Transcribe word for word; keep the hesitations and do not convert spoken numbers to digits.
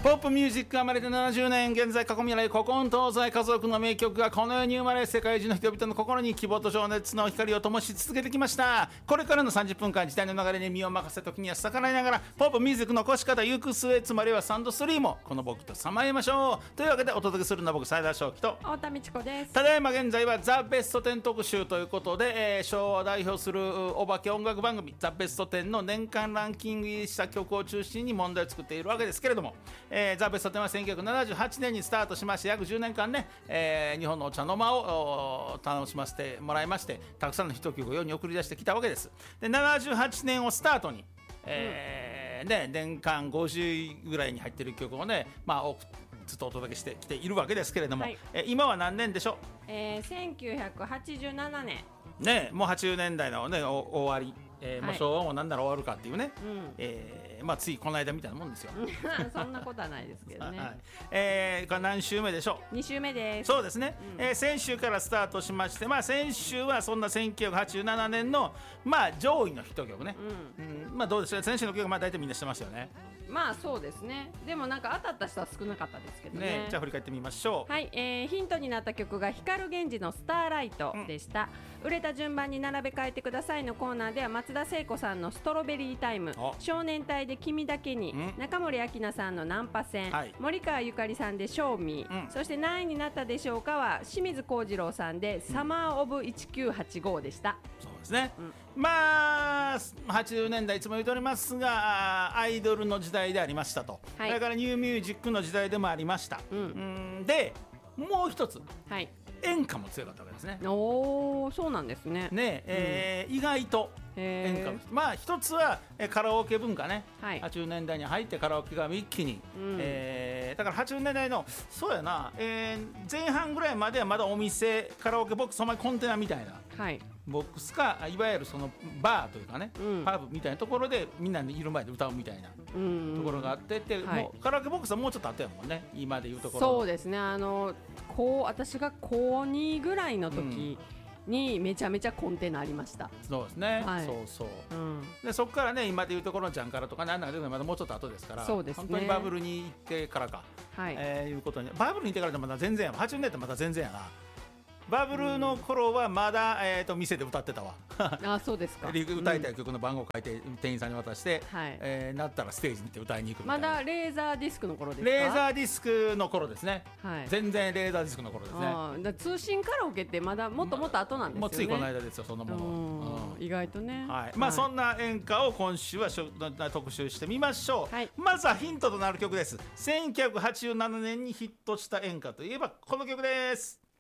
ポップミュージック生まれてななじゅうねん、現在過去未来古今東西家族の名曲がこの世に生まれ、世界中の人々の心に希望と情熱の光を灯し続けてきました。これからのさんじゅっぷんかん、時代の流れに身を任せ、時には逆らいながらポップミュージックの起こし方、行く末、つまりはサンドスリーもこの僕とさまえましょう。というわけでお届けするのは僕、斉田翔樹と太田美智子です。 ただいま現在はザ・ベストテン特集ということで、えー、昭和を代表するお化け音楽番組ザ・ベストテンの年間ランキング入りした曲を中心に問題を作っているわけですけれども、えー、ザ・ベストテンはせんきゅうひゃくななじゅうはちねんにスタートしまして、約じゅうねんかんね、えー、日本のお茶の間を楽しませてもらいまして、たくさんのヒット曲を世に送り出してきたわけです。でななじゅうはちねんをスタートに、えーね、年間ごじゅういぐらいに入っている曲をね、まあ、ずっとお届けしてきているわけですけれども、はい、え今は何年でしょう。 えー、せんきゅうひゃくはちじゅうななねんね、もうはちじゅうねんだいの、ね、終わり、えーはい、もう昭和も何なら終わるかっていうね、うんえーまあ、ついこの間みたいなもんですよそんなことはないですけどね、はいえー、何週目でしょう。 に週目です。 そうですね、うんえー、先週からスタートしまして、まあ、先週はそんなせんきゅうひゃくはちじゅうななねんの、まあ、上位のヒット曲ね、うんうんまあ、どうでしょう。先週の曲はまあ大体みんなしてますよね。 まあそうですね。でもなんか当たった人は少なかったですけど ね, ねじゃあ振り返ってみましょう。 はい、えー、ヒントになった曲が光源氏のスターライトでした、うん、売れた順番に並べ替えてくださいのコーナーでは、松田聖子さんのストロベリータイム、少年隊で君だけに、中森明菜さんのナンパ戦、はい、森川ゆかりさんでショーミー、うん、そして何位になったでしょうかは清水幸次郎さんで、うん、サマーオブせんきゅうひゃくはちじゅうごでした。 そうですね、うん、まあはちじゅうねんだいいつも言っておりますが、アイドルの時代でありましたと、はい、それからニューミュージックの時代でもありました、うん、うんでもう一つ、はい、演歌も強かったわけですね。 おー、そうなんですね。 ねえーうん、意外と演歌も、まあ一つはカラオケ文化ね、はい、はちじゅうねんだいに入ってカラオケが一気に、うんえー、だからはちじゅうねんだいのそうやな、えー、前半ぐらいまではまだお店カラオケボックス、お前コンテナみたいな、はい、ボックスかいわゆるそのバーというかね、うん、パブみたいなところでみんなでいる前で歌うみたいなところがあってって、うんうん、もうカラオケボックスはもうちょっとあったやもんね、今でいうところ。 そうですね、あのこう私がこうにぐらいの時、うんにめちゃめちゃコンテナありました。 そうですね、はい、そうそう、うん、でそこからね今でいうところのジャンカラとかなんだけどまだもうちょっと後ですから、そうですね、本当にバブルに行ってからか、はいえー、いうことにバブルに行ってからでまだ全然やはちじゅうねんだいってまだ全然やな。バブルの頃はまだ、えー、と店で歌ってたわあ、そうですか。 歌いたい曲の番号を書いて店員さんに渡して、うんえー、なったらステージに行って歌いに行くみたいな。 まだレーザーディスクの頃ですか。 レーザーディスクの頃ですね、はい、全然レーザーディスクの頃ですね。 あだ通信カラオケってまだもっともっと後なんですよね、ま、 もうついこの間ですよそのもの、 うん、意外とね、 はいまあ、はい、そんな演歌を今週は特集してみましょう、はい、まずはヒントとなる曲です。せんきゅうひゃくはちじゅうななねんにヒットした演歌といえばこの曲です。